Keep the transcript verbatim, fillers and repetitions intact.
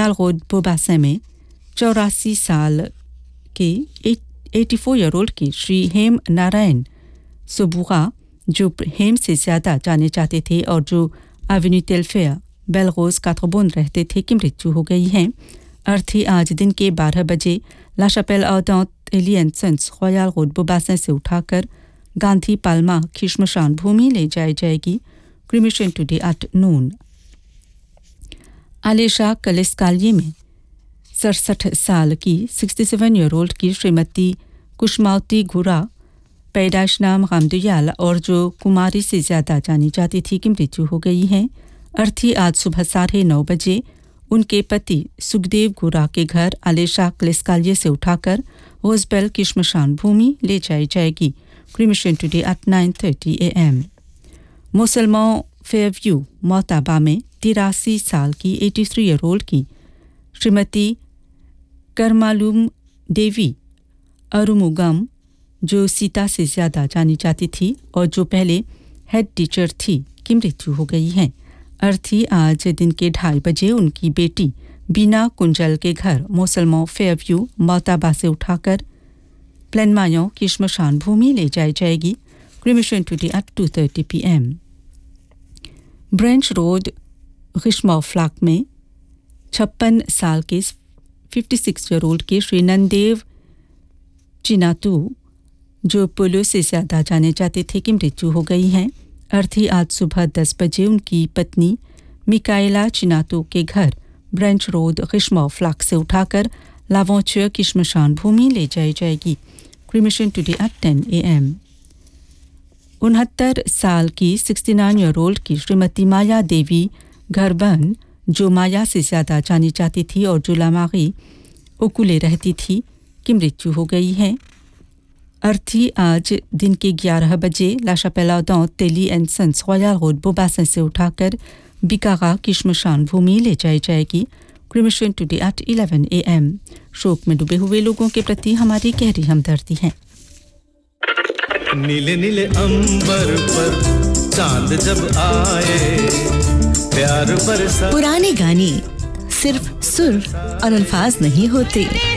Royal road बोबासा में चौरासी साल के चौरासी ईयर ओल्ड के श्री हेम नारायण सुबुगा जो हेम से ज़्यादा जाने चाहते थे और जो एवेन्यू तेलफेयर बेलरोज काथरबोन रहते थे की मृत्यु हो गई है। अर्थी आज दिन के बारह बजे ला शापेल आउदांत एलियंसन्स रॉयल रोड बोबासा से उठाकर गांधी पाल्मा की श्मशान भूमि ले जाई जाएगी। Cremation today at noon. आलेशा कलिस्कालिये में सड़सठ साल की सड़सठ ईयर ओल्ड की श्रीमती कुशमावती घुरा पैदाइश नाम रामदयाल और जो कुमारी से ज़्यादा जानी जाती थी की मृत्यु हो गई है। अर्थी आज सुबह साढ़े नौ बजे उनके पति सुखदेव घुरा के घर आलेशा कलिस्कालिये से उठाकर रोजबेल की श्मशान भूमि ले जाई जाएगी। Cremation today at nine thirty A M. मुसलमान फेयरव्यू मोताबा में तिरासी साल की तिरासी ईयर ओल्ड की श्रीमती करमालूम देवी अरुमुगम जो सीता से ज़्यादा जानी जाती थी और जो पहले हेड टीचर थी की मृत्यु हो गई है। अर्थी आज दिन के ढाई बजे उनकी बेटी बीना कुंजल के घर मुसलमान फेयरव्यू मोताबा से उठाकर प्लेनमायों की श्मशान भूमि ले जाई जाएगी। Cremation today at to thirty P M. Branch road Rishma फ्लैक में छप्पन साल के छप्पन ईयर ओल्ड के श्री नंदेव चिनातू जो पोलो से ज़्यादा जाने जाते थे की मृत्यु हो गई है। अर्थी आज सुबह दस बजे उनकी पत्नी मिकाएला चिनातू के घर ब्रेंच रोड रिश्मा फ्लैक से उठाकर लावोंचर की श्मशान भूमि ले जाई जाएगी। Cremation today at ten A M. उनहत्तर साल की उनहत्तर ईयर ओल्ड की श्रीमती माया देवी घरबन जो माया से ज़्यादा जानी जाती थी और जो लामागी ओकुले रहती थी की मृत्यु हो गई है। अर्थी आज दिन के ग्यारह बजे ला शापेल आउदांत तेली एंड सन्स रॉयल रोड बोबासा से उठाकर बिकागा की श्मशान भूमि ले जाई जाएगी। Cremation today at eleven A M. शोक में डूबे हुए लोगों के प्रति हमारी गहरी हमदर्दी है। नीले नीले अंबर पर चांद जब आए प्यार बरसा। पुराने गाने सिर्फ सुर और अल्फाज नहीं होते।